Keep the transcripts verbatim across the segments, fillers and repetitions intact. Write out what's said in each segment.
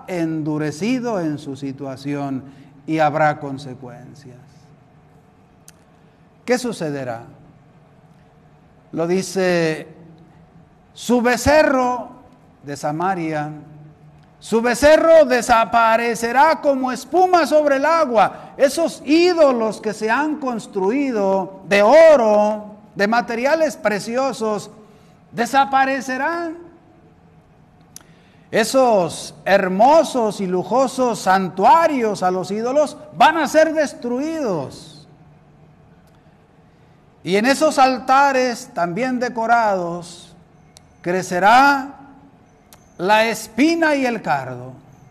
endurecido en su situación y habrá consecuencias. ¿Qué sucederá? Lo dice: su becerro de Samaria, su becerro desaparecerá como espuma sobre el agua. Esos ídolos que se han construido de oro, de materiales preciosos, desaparecerán. Esos hermosos y lujosos santuarios a los ídolos van a ser destruidos. Y en esos altares también decorados crecerá la espina y el cardo.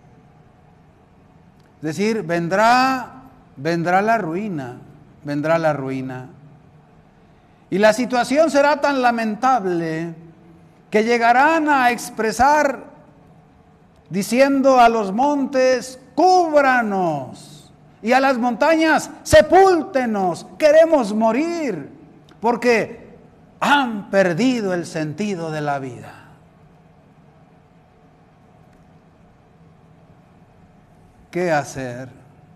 Es decir, vendrá, vendrá la ruina, vendrá la ruina. Y la situación será tan lamentable que llegarán a expresar diciendo a los montes: cúbranos, y a las montañas: sepúltenos, queremos morir, porque han perdido el sentido de la vida. ¿Qué hacer?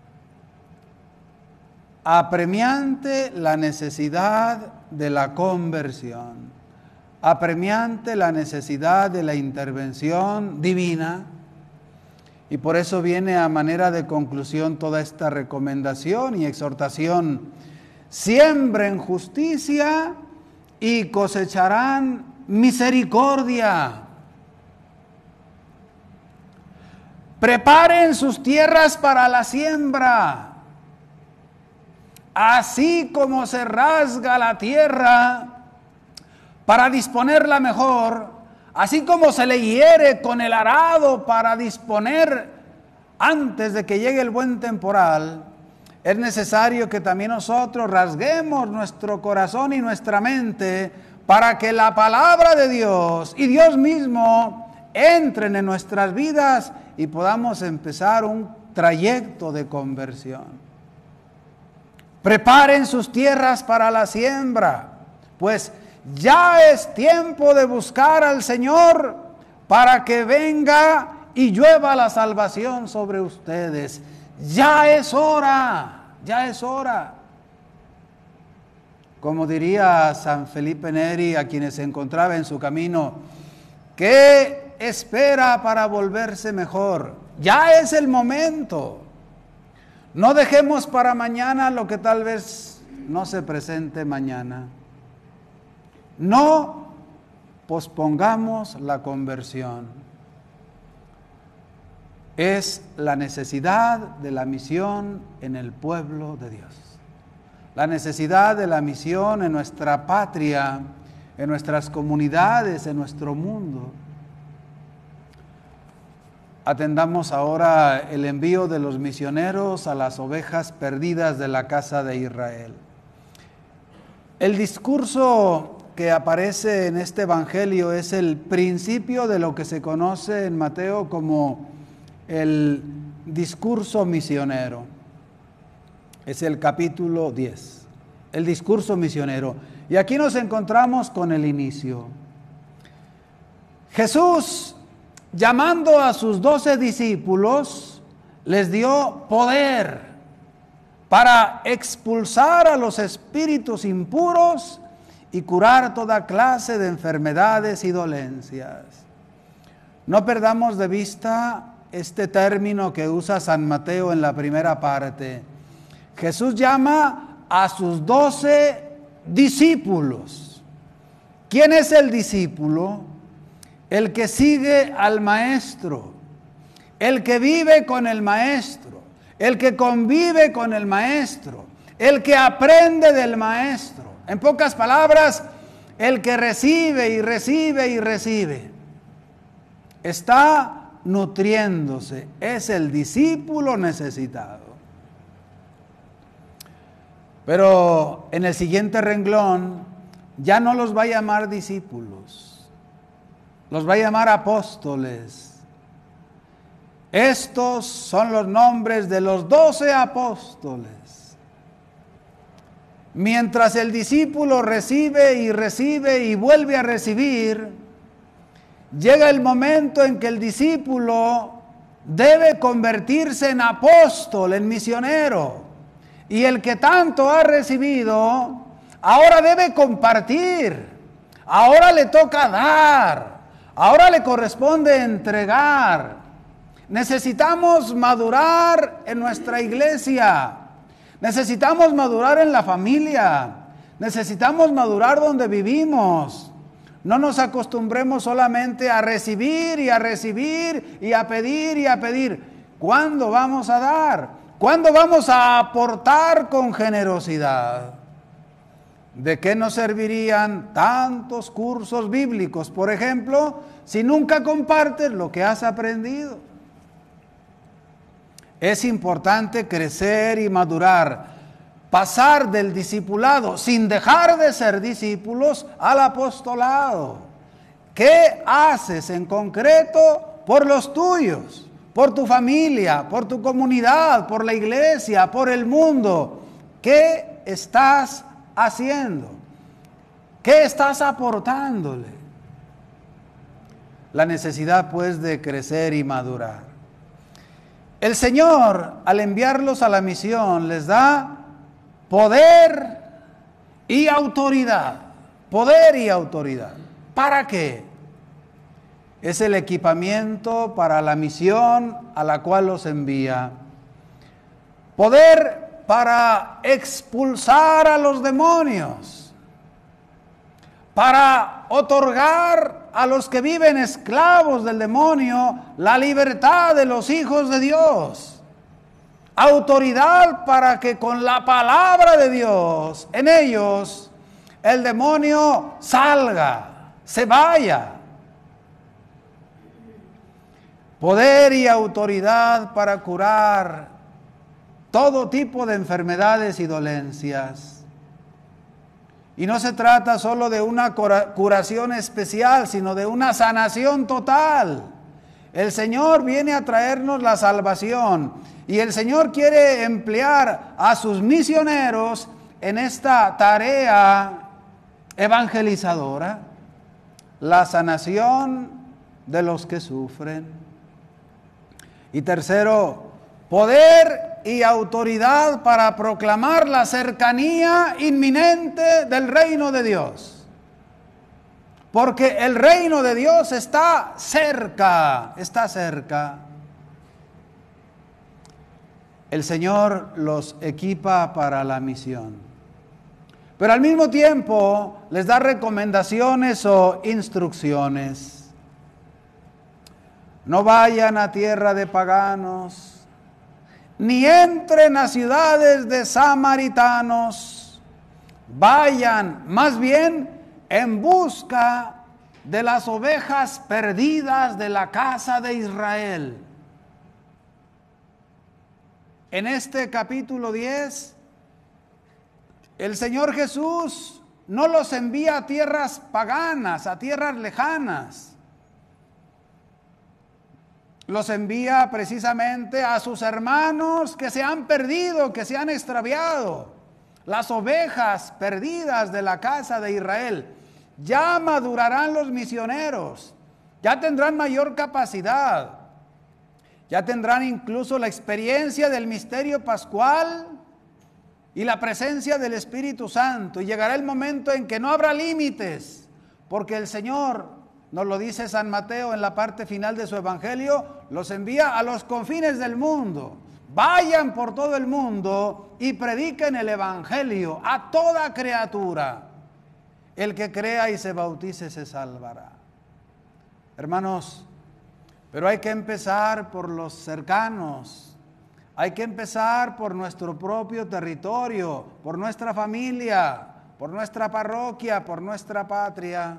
Apremiante la necesidad de la conversión, apremiante la necesidad de la intervención divina, y por eso viene a manera de conclusión toda esta recomendación y exhortación: siembren justicia y cosecharán misericordia. Preparen sus tierras para la siembra. Así como se rasga la tierra para disponerla mejor, así como se le hiere con el arado para disponer antes de que llegue el buen temporal, es necesario que también nosotros rasguemos nuestro corazón y nuestra mente para que la palabra de Dios y Dios mismo entren en nuestras vidas y podamos empezar un trayecto de conversión. Preparen sus tierras para la siembra, pues ya es tiempo de buscar al Señor para que venga y llueva la salvación sobre ustedes. Ya es hora, ya es hora. Como diría San Felipe Neri, a quienes se encontraba en su camino: ¿qué espera para volverse mejor? Ya es el momento. No dejemos para mañana lo que tal vez no se presente mañana. No pospongamos la conversión. Es la necesidad de la misión en el pueblo de Dios. La necesidad de la misión en nuestra patria, en nuestras comunidades, en nuestro mundo. Atendamos ahora el envío de los misioneros a las ovejas perdidas de la casa de Israel. El discurso que aparece en este evangelio es el principio de lo que se conoce en Mateo como el discurso misionero. Es el capítulo diez, el discurso misionero. Y aquí nos encontramos con el inicio. Jesús, llamando a sus doce discípulos, les dio poder para expulsar a los espíritus impuros y curar toda clase de enfermedades y dolencias. No perdamos de vista este término que usa San Mateo en la primera parte. Jesús llama a sus doce discípulos. ¿Quién es el discípulo? El que sigue al maestro, el que vive con el maestro, el que convive con el maestro, el que aprende del maestro. En pocas palabras, el que recibe y recibe y recibe. Está nutriéndose, es el discípulo necesitado. Pero en el siguiente renglón ya no los va a llamar discípulos, los va a llamar apóstoles. Estos son los nombres de los doce apóstoles. Mientras el discípulo recibe y recibe y vuelve a recibir, llega el momento en que el discípulo debe convertirse en apóstol, en misionero. Y el que tanto ha recibido, ahora debe compartir. Ahora le toca dar. Ahora le corresponde entregar. Necesitamos madurar en nuestra iglesia. Necesitamos madurar en la familia. Necesitamos madurar donde vivimos. No nos acostumbremos solamente a recibir y a recibir y a pedir y a pedir. ¿Cuándo vamos a dar? ¿Cuándo vamos a aportar con generosidad? ¿De qué nos servirían tantos cursos bíblicos, por ejemplo, si nunca compartes lo que has aprendido? Es importante crecer y madurar, pasar del discipulado, sin dejar de ser discípulos, al apostolado. ¿Qué haces en concreto por los tuyos? Por tu familia, por tu comunidad, por la iglesia, por el mundo. ¿Qué estás haciendo? ¿Qué estás aportándole? La necesidad, pues, de crecer y madurar. El Señor, al enviarlos a la misión, les da poder y autoridad. Poder y autoridad. ¿Para qué? Es el equipamiento para la misión a la cual los envía. Poder para expulsar a los demonios, para otorgar a los que viven esclavos del demonio la libertad de los hijos de Dios. Autoridad para que con la palabra de Dios en ellos el demonio salga, se vaya. Poder y autoridad para curar todo tipo de enfermedades y dolencias. Y no se trata solo de una curación especial, sino de una sanación total. El Señor viene a traernos la salvación y el Señor quiere emplear a sus misioneros en esta tarea evangelizadora, la sanación de los que sufren. Y tercero, poder y autoridad para proclamar la cercanía inminente del reino de Dios. Porque el reino de Dios está cerca, está cerca. El Señor los equipa para la misión. Pero al mismo tiempo les da recomendaciones o instrucciones. No vayan a tierra de paganos, ni entren a ciudades de samaritanos. Vayan más bien en busca de las ovejas perdidas de la casa de Israel. En este capítulo diez, el Señor Jesús no los envía a tierras paganas, a tierras lejanas. Los envía precisamente a sus hermanos que se han perdido, que se han extraviado. Las ovejas perdidas de la casa de Israel. Ya madurarán los misioneros, ya tendrán mayor capacidad, ya tendrán incluso la experiencia del misterio pascual y la presencia del Espíritu Santo. Y llegará el momento en que no habrá límites, porque el Señor, nos lo dice San Mateo en la parte final de su evangelio, los envía a los confines del mundo. Vayan por todo el mundo y prediquen el evangelio a toda criatura. El que crea y se bautice se salvará. Hermanos, pero hay que empezar por los cercanos. Hay que empezar por nuestro propio territorio, por nuestra familia, por nuestra parroquia, por nuestra patria.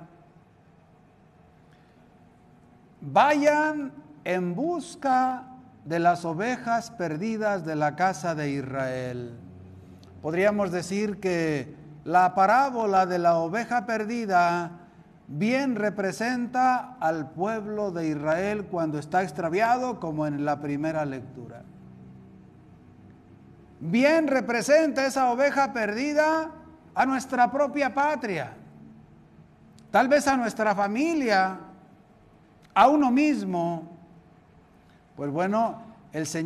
Vayan en busca de las ovejas perdidas de la casa de Israel. Podríamos decir que la parábola de la oveja perdida bien representa al pueblo de Israel cuando está extraviado, como en la primera lectura. Bien representa esa oveja perdida a nuestra propia patria, tal vez a nuestra familia, a uno mismo. Pues bueno, el Señor